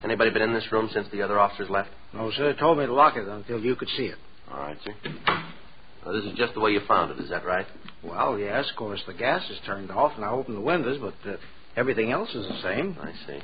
Anybody been in this room since the other officers left? No, sir. They told me to lock it until you could see it. All right, sir. Well, this is just the way you found it, is that right? Well, yes, of course, the gas is turned off, and I opened the windows, but everything else is the same. I see.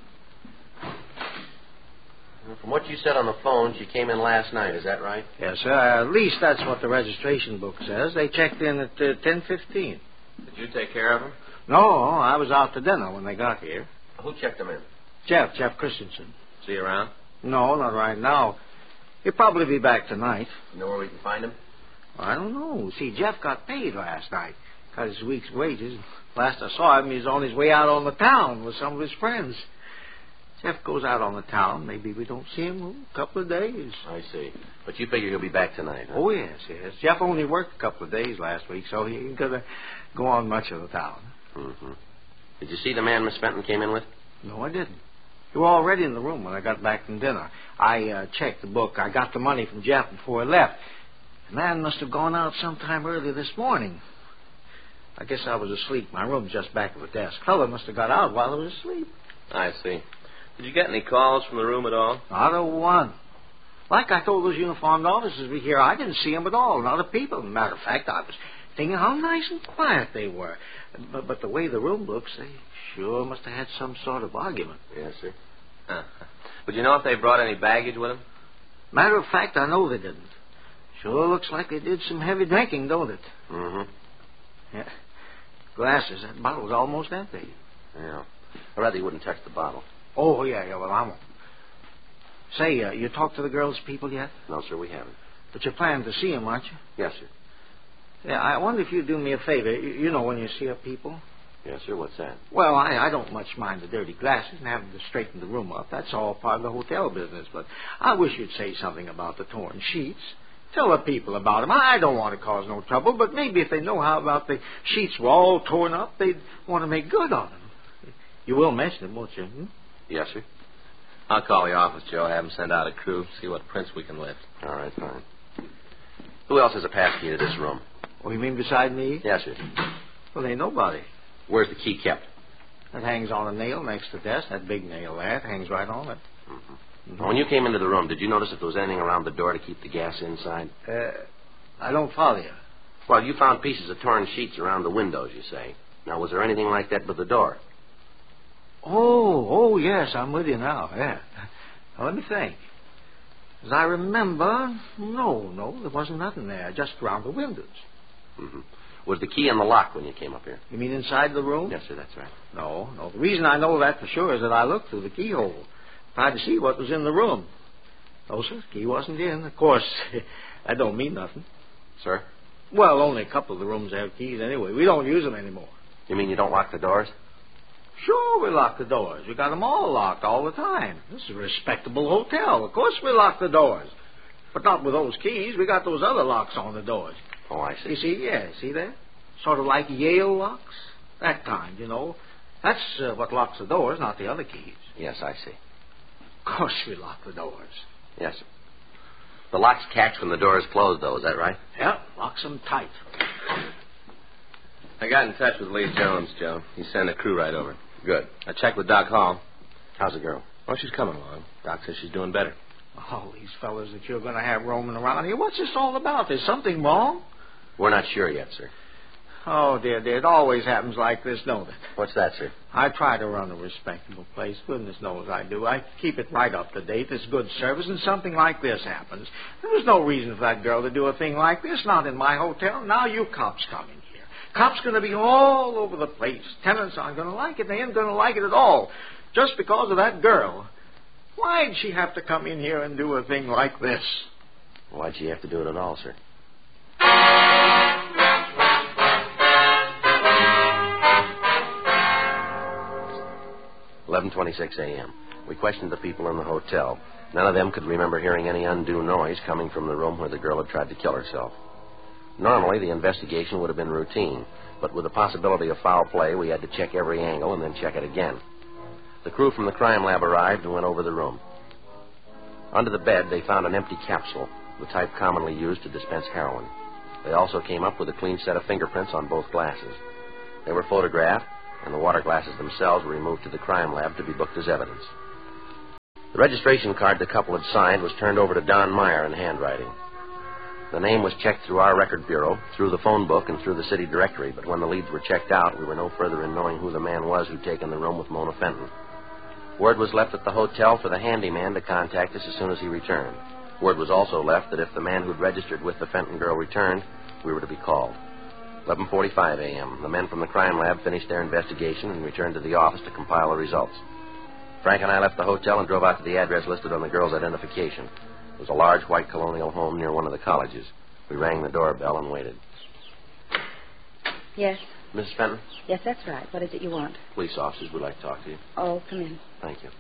Well, from what you said on the phone, she came in last night, is that right? Yes, sir. At least that's what the registration book says. They checked in at 10:15. Did you take care of them? No, I was out to dinner when they got here. Who checked them in? Jeff Christensen. Is he around? No, not right now. He'll probably be back tonight. You know where we can find him? I don't know. See, Jeff got paid last night. Got his week's wages. Last I saw him, he's on his way out on the town with some of his friends. Jeff goes out on the town. Maybe we don't see him a couple of days. I see. But you figure he'll be back tonight, huh? Oh, yes. Jeff only worked a couple of days last week, so he ain't going to go on much of the town. Mm-hmm. Did you see the man Miss Fenton came in with? No, I didn't. You were already in the room when I got back from dinner. I checked the book. I got the money from Jeff before I left. The man must have gone out sometime early this morning. I guess I was asleep. My room's just back of the desk. Fella must have got out while I was asleep. I see. Did you get any calls from the room at all? Not a one. Like I told those uniformed officers we here, I didn't see them at all. Not a people. Matter of fact, I was thinking how nice and quiet they were. But the way the room looks, they sure must have had some sort of argument. Yes, sir. But you know if they brought any baggage with them? Matter of fact, I know they didn't. Sure looks like they did some heavy drinking, don't it? Mm-hmm. Yeah. Glasses. That bottle's almost empty. Yeah. I'd rather you wouldn't touch the bottle. Oh, yeah, well, I won't. Say, you talked to the girls' people yet? No, sir, we haven't. But you're planning to see them, aren't you? Yes, sir. Yeah, I wonder if you'd do me a favor. You know when you see up people? Yes, sir. What's that? Well, I don't much mind the dirty glasses and having to straighten the room up. That's all part of the hotel business. But I wish you'd say something about the torn sheets. Tell the people about them. I don't want to cause no trouble, but maybe if they know how about the sheets were all torn up, they'd want to make good on them. You will mention them, won't you? Hmm? Yes, sir. I'll call the office, Joe. Have them send out a crew, see what prints we can lift. All right, fine. Who else has a pass key to this room? Oh, you mean beside me? Yes, sir. Well, ain't nobody. Where's the key kept? That hangs on a nail next to the desk. That big nail there, it hangs right on it. Mm-hmm. Mm-hmm. When you came into the room, did you notice if there was anything around the door to keep the gas inside? I don't follow you. Well, you found pieces of torn sheets around the windows, you say. Now, was there anything like that with the door? Oh, yes, I'm with you now, yeah. Now, let me think. As I remember, no, there wasn't nothing there, just around the windows. Mm-hmm. Was the key in the lock when you came up here? You mean inside the room? Yes, sir, that's right. No. The reason I know that for sure is that I looked through the keyhole, tried to see what was in the room. No, sir, the key wasn't in. Of course, that don't mean nothing. Sir? Well, only a couple of the rooms have keys anyway. We don't use them anymore. You mean you don't lock the doors? Sure, we lock the doors. We got them all locked all the time. This is a respectable hotel. Of course we lock the doors. But not with those keys. We got those other locks on the doors. Oh, I see. You see, yeah, see that? Sort of like Yale locks. That kind, you know. That's what locks the doors, not the other keys. Yes, I see. Of course we lock the doors. Yes, sir. The locks catch when the door is closed, though. Is that right? Yeah, locks them tight. I got in touch with Lee Jones, Joe. He sent a crew right over. Good. I checked with Doc Hall. How's the girl? Oh, she's coming along. Doc says she's doing better. Oh, these fellas that you're going to have roaming around here. What's this all about? There's something wrong? We're not sure yet, sir. Oh, dear. It always happens like this, don't it? What's that, sir? I try to run a respectable place. Goodness knows I do. I keep it right up to date. It's good service, and something like this happens. There's no reason for that girl to do a thing like this, not in my hotel. Now you cops coming here. Cops going to be all over the place. Tenants aren't going to like it. They ain't going to like it at all. Just because of that girl. Why'd she have to come in here and do a thing like this? Why'd she have to do it at all, sir? 11:26 a.m. We questioned the people in the hotel. None of them could remember hearing any undue noise coming from the room where the girl had tried to kill herself. Normally, the investigation would have been routine, but with the possibility of foul play, we had to check every angle and then check it again. The crew from the crime lab arrived and went over the room. Under the bed, they found an empty capsule, the type commonly used to dispense heroin. They also came up with a clean set of fingerprints on both glasses. They were photographed, and the water glasses themselves were removed to the crime lab to be booked as evidence. The registration card the couple had signed was turned over to Don Meyer in handwriting. The name was checked through our record bureau, through the phone book, and through the city directory, but when the leads were checked out, we were no further in knowing who the man was who'd taken the room with Mona Fenton. Word was left at the hotel for the handyman to contact us as soon as he returned. Word was also left that if the man who'd registered with the Fenton girl returned, we were to be called. 11:45 a.m. The men from the crime lab finished their investigation and returned to the office to compile the results. Frank and I left the hotel and drove out to the address listed on the girl's identification. It was a large white colonial home near one of the colleges. We rang the doorbell and waited. Yes? Mrs. Fenton? Yes, that's right. What is it you want? Police officers would like to talk to you. Oh, come in. Thank you.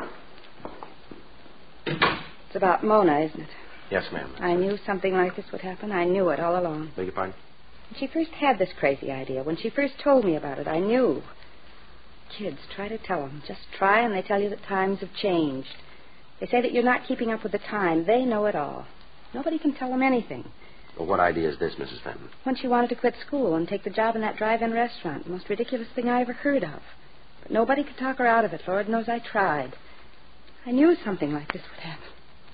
It's about Mona, isn't it? Yes, ma'am. I knew something like this would happen. I knew it all along. Beg your pardon? When she first had this crazy idea, when she first told me about it, I knew. Kids, try to tell them. Just try, and they tell you that times have changed. They say that you're not keeping up with the time. They know it all. Nobody can tell them anything. Well, what idea is this, Mrs. Fenton? When she wanted to quit school and take the job in that drive-in restaurant, the most ridiculous thing I ever heard of. But nobody could talk her out of it. Lord knows I tried. I knew something like this would happen.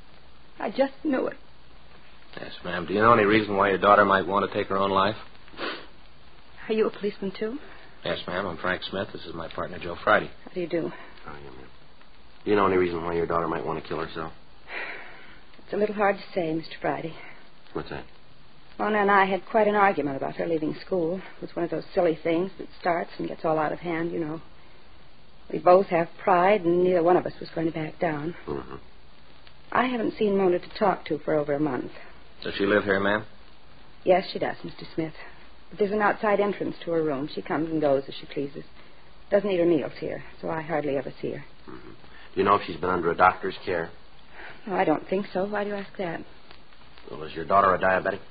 I just knew it. Yes, ma'am. Do you know any reason why your daughter might want to take her own life? Are you a policeman, too? Yes, ma'am. I'm Frank Smith. This is my partner, Joe Friday. How do you do? Oh, yeah, ma'am. Do you know any reason why your daughter might want to kill herself? It's a little hard to say, Mr. Friday. What's that? Mona and I had quite an argument about her leaving school. It was one of those silly things that starts and gets all out of hand, you know. We both have pride, and neither one of us was going to back down. Mm-hmm. I haven't seen Mona to talk to for over a month. Does she live here, ma'am? Yes, she does, Mr. Smith. But there's an outside entrance to her room. She comes and goes as she pleases. Doesn't eat her meals here, so I hardly ever see her. Mm-hmm. Do you know if she's been under a doctor's care? No, I don't think so. Why do you ask that? Well, is your daughter a diabetic?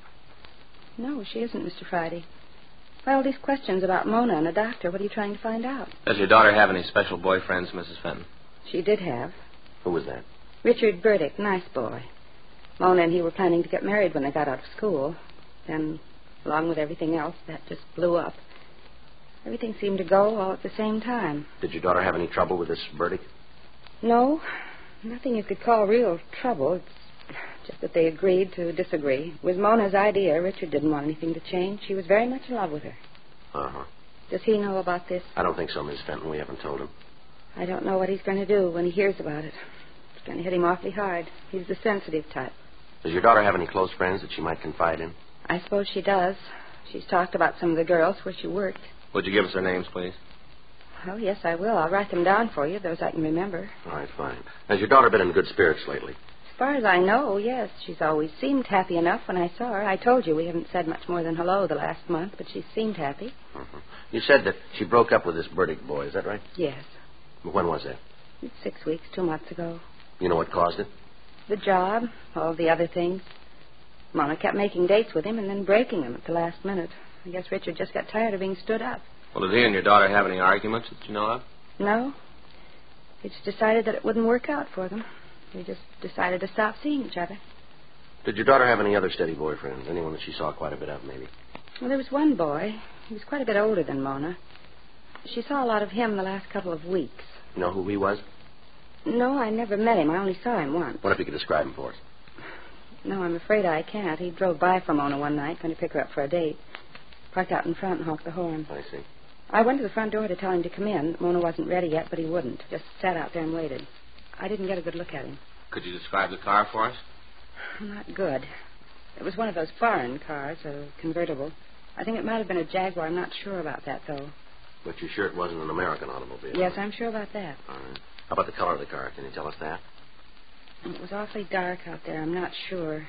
No, she isn't, Mr. Friday. Why all these questions about Mona and a doctor? What are you trying to find out? Does your daughter have any special boyfriends, Mrs. Fenton? She did have. Who was that? Richard Burdick, nice boy. Mona and he were planning to get married when they got out of school. Then, along with everything else, that just blew up. Everything seemed to go all at the same time. Did your daughter have any trouble with this Burdick? No, nothing you could call real trouble. It's just that they agreed to disagree. It was Mona's idea. Richard didn't want anything to change. She was very much in love with her. Uh-huh. Does he know about this? I don't think so, Miss Fenton. We haven't told him. I don't know what he's going to do when he hears about it. It's going to hit him awfully hard. He's the sensitive type. Does your daughter have any close friends that she might confide in? I suppose she does. She's talked about some of the girls where she worked. Would you give us their names, please? Well, yes, I will. I'll write them down for you, those I can remember. All right, fine. Has your daughter been in good spirits lately? As far as I know, yes. She's always seemed happy enough when I saw her. I told you we haven't said much more than hello the last month, but she seemed happy. Mm-hmm. You said that she broke up with this Burdick boy. Is that right? Yes. When was that? 6 weeks, 2 months ago. You know what caused it? The job, all the other things. Mona kept making dates with him and then breaking them at the last minute. I guess Richard just got tired of being stood up. Well, did he and your daughter have any arguments that you know of? No. They just decided that it wouldn't work out for them. They just decided to stop seeing each other. Did your daughter have any other steady boyfriends? Anyone that she saw quite a bit of, maybe? Well, there was one boy. He was quite a bit older than Mona. She saw a lot of him the last couple of weeks. You know who he was? No, I never met him. I only saw him once. What if you could describe him for us? No, I'm afraid I can't. He drove by for Mona one night, going to pick her up for a date. Parked out in front and honked the horn. I see. I went to the front door to tell him to come in. Mona wasn't ready yet, but he wouldn't. Just sat out there and waited. I didn't get a good look at him. Could you describe the car for us? Not good. It was one of those foreign cars, a convertible. I think it might have been a Jaguar. I'm not sure about that, though. But you're sure it wasn't an American automobile? Yes, I'm sure about that. All right. How about the color of the car? Can you tell us that? It was awfully dark out there. I'm not sure.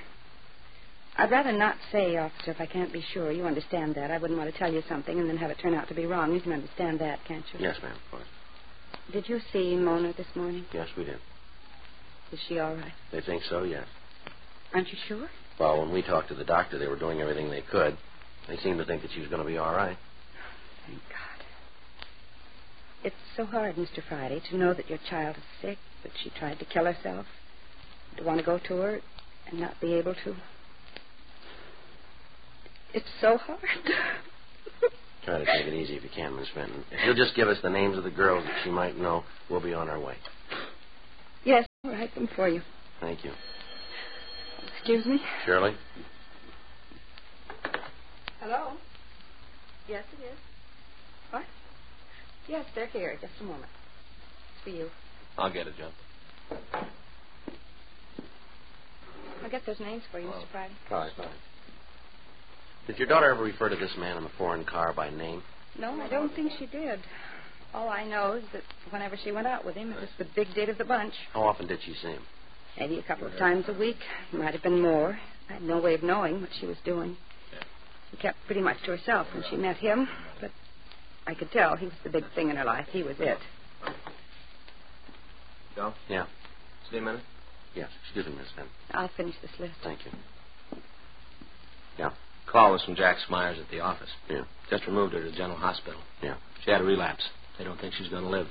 I'd rather not say, officer, if I can't be sure. You understand that. I wouldn't want to tell you something and then have it turn out to be wrong. You can understand that, can't you? Yes, ma'am, of course. Did you see Mona this morning? Yes, we did. Is she all right? They think so, yes. Aren't you sure? Well, when we talked to the doctor, they were doing everything they could. They seemed to think that she was going to be all right. Thank God. It's so hard, Mr. Friday, to know that your child is sick, that she tried to kill herself, to want to go to her and not be able to. It's so hard. Try to take it easy if you can, Miss Fenton. If you'll just give us the names of the girls that she might know, we'll be on our way. Yes. I'll write them for you. Thank you. Excuse me? Shirley? Hello? Yes, it is. What? Yes, they're here. Just a moment. It's for you. I'll get it, John. I'll get those names for you, Mr. Friday. All right, fine. Did your daughter ever refer to this man in the foreign car by name? No, I don't think she did. All I know is that whenever she went out with him, it was the big date of the bunch. How often did she see him? Maybe a couple of times a week. It might have been more. I had no way of knowing what she was doing. She kept pretty much to herself when she met him, but I could tell he was the big thing in her life. He was it. Joe? Yeah. See you a minute? Yes. Excuse me, Miss Fenton. I'll finish this list. Thank you. Yeah? Call was from Jack Smyers at the office. Yeah. Just removed her to General Hospital. Yeah. She had a relapse. They don't think she's going to live.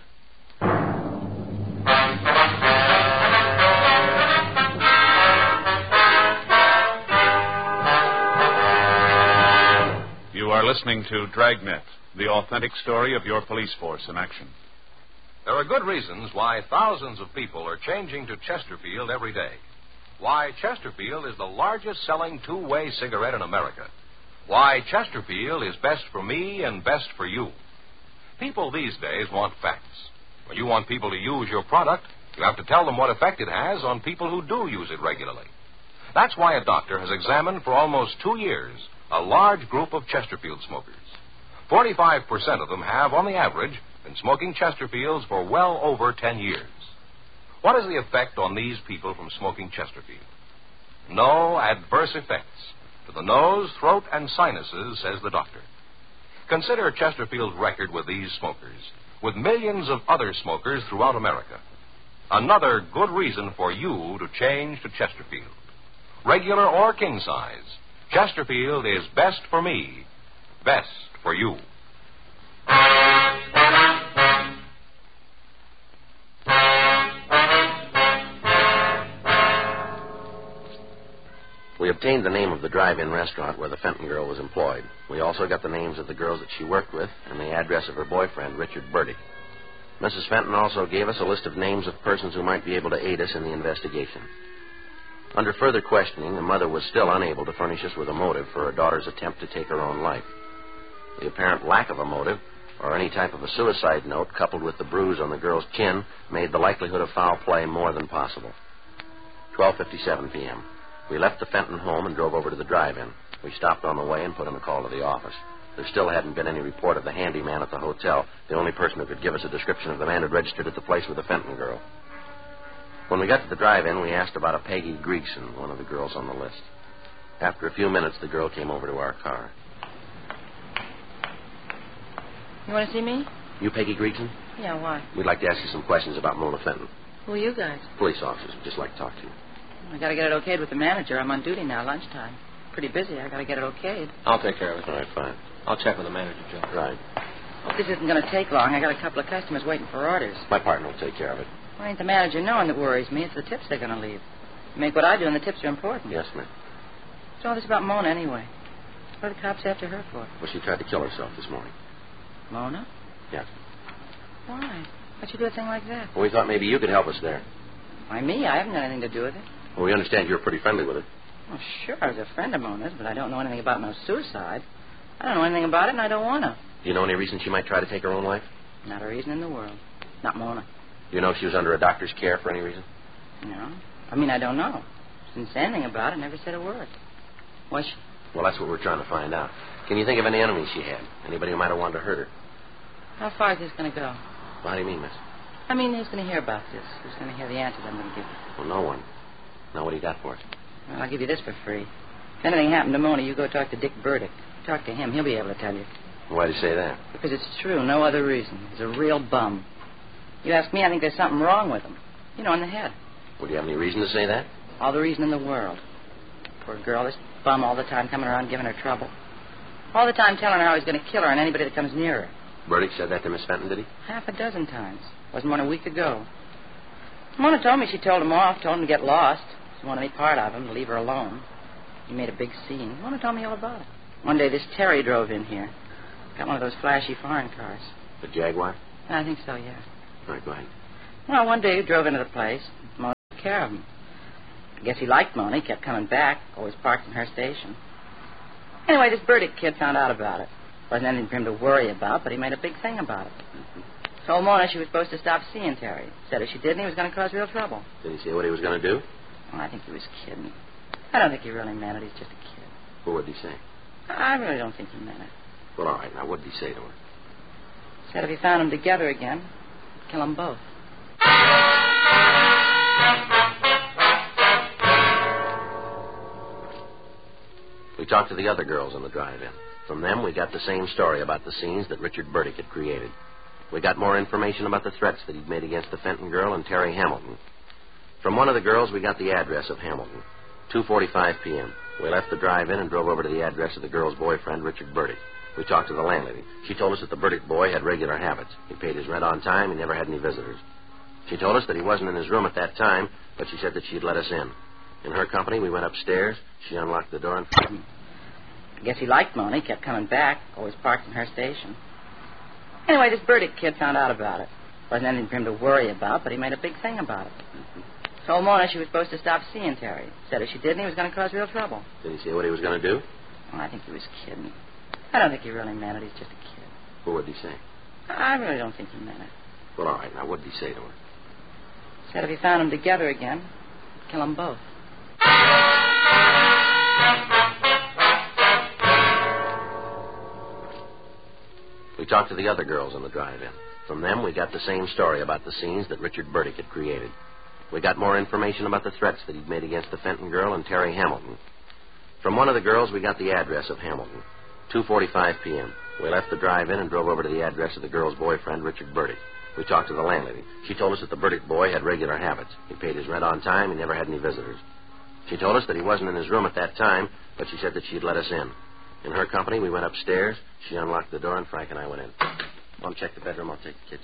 You are listening to Dragnet, the authentic story of your police force in action. There are good reasons why thousands of people are changing to Chesterfield every day. Why Chesterfield is the largest selling two-way cigarette in America. Why Chesterfield is best for me and best for you. People these days want facts. When you want people to use your product, you have to tell them what effect it has on people who do use it regularly. That's why a doctor has examined for almost 2 years a large group of Chesterfield smokers. 45% of them have, on the average, been smoking Chesterfields for well over 10 years. What is the effect on these people from smoking Chesterfield? No adverse effects to the nose, throat, and sinuses, says the doctor. Consider Chesterfield's record with these smokers, with millions of other smokers throughout America. Another good reason for you to change to Chesterfield. Regular or king size, Chesterfield is best for me, best for you. We obtained the name of the drive-in restaurant where the Fenton girl was employed. We also got the names of the girls that she worked with and the address of her boyfriend, Richard Burdick. Mrs. Fenton also gave us a list of names of persons who might be able to aid us in the investigation. Under further questioning, the mother was still unable to furnish us with a motive for her daughter's attempt to take her own life. The apparent lack of a motive, or any type of a suicide note, coupled with the bruise on the girl's chin, made the likelihood of foul play more than possible. 12:57 p.m. We left the Fenton home and drove over to the drive-in. We stopped on the way and put in a call to the office. There still hadn't been any report of the handyman at the hotel, the only person who could give us a description of the man who'd registered at the place with the Fenton girl. When we got to the drive-in, we asked about a Peggy Greigson, one of the girls on the list. After a few minutes, the girl came over to our car. You want to see me? You Peggy Greigson? Yeah, why? We'd like to ask you some questions about Mona Fenton. Who are you guys? Police officers. We'd just like to talk to you. I got to get it okayed with the manager. I'm on duty now, lunchtime. Pretty busy. I got to get it okayed. I'll take care of it. All right, fine. I'll check with the manager, Joe. Right. Hope this isn't going to take long. I got a couple of customers waiting for orders. My partner will take care of it. Well, ain't the manager knowing that worries me. It's the tips they're going to leave. You make what I do, and the tips are important. Yes, ma'am. What's all this about Mona, anyway? What are the cops after her for? Well, she tried to kill herself this morning. Mona? Yes. Why? Why'd you do a thing like that? Well, we thought maybe you could help us there. Why, me? I haven't got anything to do with it. Well, we understand you're pretty friendly with her. Well, sure, I was a friend of Mona's, but I don't know anything about no suicide. I don't know anything about it, and I don't want to. Do you know any reason she might try to take her own life? Not a reason in the world. Not Mona. Do you know if she was under a doctor's care for any reason? No. I mean, I don't know. She didn't say anything about it, never said a word. Was she? Well, that's what we're trying to find out. Can you think of any enemies she had? Anybody who might have wanted to hurt her? How far is this going to go? Well, how do you mean, miss? I mean, who's going to hear about this? Who's going to hear the answers I'm going to give you? Well, no one. Now, what do you got for us? Well, I'll give you this for free. If anything happened to Mona, you go talk to Dick Burdick. Talk to him. He'll be able to tell you. Why do you say that? Because it's true. No other reason. He's a real bum. You ask me, I think there's something wrong with him. You know, in the head. Would you have any reason to say that? All the reason in the world. Poor girl, this bum all the time coming around giving her trouble. All the time telling her how he's going to kill her and anybody that comes near her. Burdick said that to Miss Fenton, did he? Half a dozen times. Wasn't one a week ago. Mona told me she told him off, told him to get lost. She didn't want any part of him, to leave her alone. He made a big scene. Mona told me all about it. One day this Terry drove in here. Got one of those flashy foreign cars. The Jaguar? I think so, yeah. All right, go ahead. Well, one day he drove into the place. Mona care of him. I guess he liked Mona. He kept coming back, always parked in her station. Anyway, this Burdick kid found out about it. Wasn't anything for him to worry about, but he made a big thing about it. Told Mona she was supposed to stop seeing Terry. Said if she didn't, he was going to cause real trouble. Did he say what he was going to do? Well, I think he was kidding. I don't think he really meant it. He's just a kid. What would he say? I really don't think he meant it. Well, all right. Now, what did he say to her? Said if he found them together again, he'd kill them both. We talked to the other girls in the drive-in. From them, we got the same story about the scenes that Richard Burdick had created. We got more information about the threats that he'd made against the Fenton girl and Terry Hamilton. From one of the girls, we got the address of Hamilton. 2:45 p.m. We left the drive-in and drove over to the address of the girl's boyfriend, Richard Burdick. We talked to the landlady. She told us that the Burdick boy had regular habits. He paid his rent on time. He never had any visitors. She told us that he wasn't in his room at that time, but she said that she'd let us in. In her company, we went upstairs. She unlocked the door and... I guess he liked Mona. He kept coming back, always parked in her station. Anyway, this Burdick kid found out about it. Wasn't anything for him to worry about, but he made a big thing about it. Told Mona she was supposed to stop seeing Terry. Said if she didn't, he was going to cause real trouble. Did he say what he was going to do? Well, I think he was kidding. I don't think he really meant it. He's just a kid. What would he say? I really don't think he meant it. Well, all right. Now, what did he say to her? Said if he found them together again, he'd kill them both. We talked to the other girls in the drive-in. From them, we got the same story about the scenes that Richard Burdick had created. We got more information about the threats that he'd made against the Fenton girl and Terry Hamilton. From one of the girls, we got the address of Hamilton. 2:45 p.m. We left the drive-in and drove over to the address of the girl's boyfriend, Richard Burdick. We talked to the landlady. She told us that the Burdick boy had regular habits. He paid his rent on time. He never had any visitors. She told us that he wasn't in his room at that time, but she said that she'd let us in. In her company, we went upstairs. She unlocked the door, and Frank and I went in. Mom, check the bedroom. I'll take the kitchen.